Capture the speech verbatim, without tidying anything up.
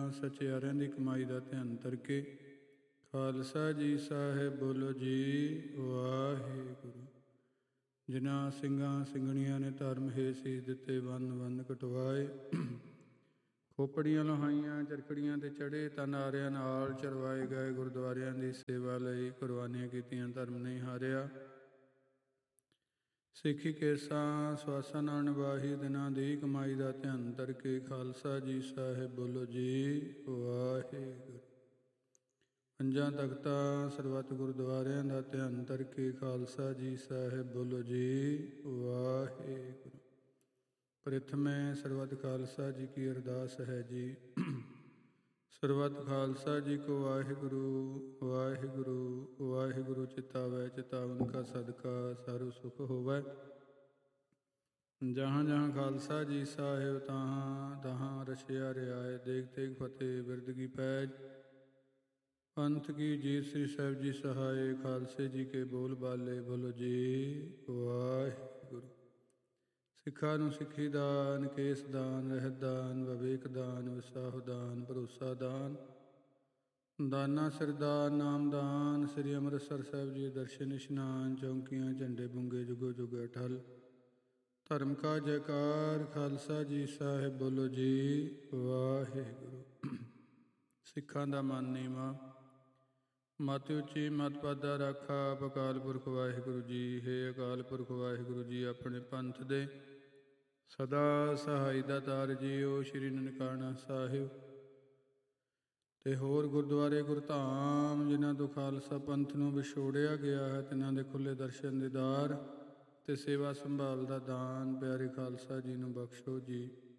ਸਚਿਆਰਿਆਂ ਦੀ ਕਮਾਈ ਦਾ ਧਿਆਨ ਕਰਕੇ। ਖਾਲਸਾ ਜੀ ਸਾਹਿਬ ਬੋਲੋ ਜੀ ਵਾਹਿਗੁਰੂ। ਜਿਨ੍ਹਾਂ ਸਿੰਘਾਂ ਸਿੰਘਣੀਆਂ ਨੇ ਧਰਮ ਹੇ ਸੀਸ ਦਿੱਤੇ, ਵੰਨ ਵੰਨ ਕਟਵਾਏ, ਖੋਪੜੀਆਂ ਲੋਹਾਈਆਂ ਚਰਖੜੀਆਂ ਤੇ ਚੜ੍ਹੇ, ਤਨ ਆਰਿਆਂ ਨਾਲ ਚਰਵਾਏ ਗਏ, ਗੁਰਦੁਆਰਿਆਂ ਦੀ ਸੇਵਾ ਲਈ ਕੁਰਬਾਨੀਆਂ ਕੀਤੀਆਂ, ਧਰਮ ਨਹੀਂ ਹਾਰਿਆ। ਸਿੱਖੀ ਕੇਸਾਂ ਸਵਾਸਾਂ ਨਾਲ ਨਿਭਾਹੀ, ਦਿਨਾਂ ਦੀ ਕਮਾਈ ਦਾ ਧਿਆਨ ਕਰਕੇ। ਖਾਲਸਾ ਜੀ ਸਾਹਿਬ ਬੋਲੋ ਜੀ ਵਾਹਿਗੁਰੂ। ਪੰਜਾਂ ਤਖਤਾਂ ਸਰਬੱਤ ਗੁਰਦੁਆਰਿਆਂ ਦਾ ਧਿਆਨ ਕਰਕੇ। ਖਾਲਸਾ ਜੀ ਸਾਹਿਬ ਬੋਲੋ ਜੀ ਵਾਹਿਗੁਰੂ। ਪ੍ਰਥਮੇ ਸਰਬੱਤ ਖਾਲਸਾ ਜੀ ਕੀ ਅਰਦਾਸ ਹੈ ਜੀ। ਸਰਬੱਤ ਖਾਲਸਾ ਜੀ ਕੋ ਵਾਹਿਗੁਰੂ ਵਾਹਿਗੁਰੂ ਵਾਹਿਗੁਰੂ। ਚਿਤਾਵੈ ਚਿਤਾਵਨ ਕਾ ਸਦਕਾ ਸਰਬ ਸੁਖ ਹੋਵੈ। ਜਹਾਂ ਜਹਾਂ ਖਾਲਸਾ ਜੀ ਸਾਹਿਬ, ਤਹਾਂ ਤਹਾਂ ਰਛਿਆ ਰਿਆਏ। ਦੇਖ ਤੇਗ ਫਤਿਹ ਬਿਰਦ ਕੀ ਪੈਜ, ਪੰਥ ਕੀ ਜੀਤ ਸ੍ਰੀ ਸਾਹਿਬ ਜੀ ਸਹਾਏ। ਖਾਲਸੇ ਜੀ ਕੇ ਬੋਲ ਬਾਲੇ ਬੋਲੋ ਜੀ ਵਾਹਿਗੁਰੂ। ਸਿੱਖਾਂ ਨੂੰ ਸਿੱਖੀ ਦਾਨ, ਕੇਸ ਦਾਨ, ਰਹਿਤ ਦਾਨ, ਵਿਵੇਕ ਦਾਨ, ਵਿਸਾਹ ਦਾਨ, ਭਰੋਸਾ ਦਾਨ, ਦਾਨਾ ਸਿਰਦਾਨ, ਨਾਮਦਾਨ। ਸ੍ਰੀ ਅੰਮ੍ਰਿਤਸਰ ਸਾਹਿਬ ਜੀ ਦਰਸ਼ਨ ਇਸ਼ਨਾਨ, ਚੌਂਕੀਆਂ ਝੰਡੇ ਬੁੰਗੇ ਜੁਗੋ ਜੁਗ ਅਟਲ। ਧਰਮ ਕਾ ਜੈਕਾਰ। ਖਾਲਸਾ ਜੀ ਸਾਹਿਬ ਬੋਲੋ ਜੀ ਵਾਹਿਗੁਰੂ। ਸਿੱਖਾਂ ਦਾ ਮਨ ਨੀਵਾਂ, ਮਤਿ ਉੱਚੀ ਮਤਿ ਪਾਦਾ ਰਾਖਾ। ਅਕਾਲ ਪੁਰਖ ਵਾਹਿਗੁਰੂ ਜੀ। ਹੇ ਅਕਾਲ ਪੁਰਖ ਵਾਹਿਗੁਰੂ ਜੀ, ਆਪਣੇ ਪੰਥ ਦੇ ਸਦਾ ਸਹਾਈ ਦਾਤਾਰ ਜੀਓ। ਸ਼੍ਰੀ ਨਨਕਾਣਾ ਸਾਹਿਬ ਤੇ ਹੋਰ ਗੁਰਦੁਆਰੇ ਗੁਰਧਾਮ, ਜਿਨ੍ਹਾਂ ਤੋਂ ਖਾਲਸਾ ਪੰਥ ਨੂੰ ਵਿਛੋੜਿਆ ਗਿਆ ਹੈ, ਤਿਨ੍ਹਾਂ ਦੇ ਖੁੱਲ੍ਹੇ ਦਰਸ਼ਨ ਦੀਦਾਰ ਤੇ ਸੇਵਾ ਸੰਭਾਲ ਦਾ ਦਾਨ ਪਿਆਰੇ ਖਾਲਸਾ ਜੀ ਨੂੰ ਬਖਸ਼ੋ ਜੀ।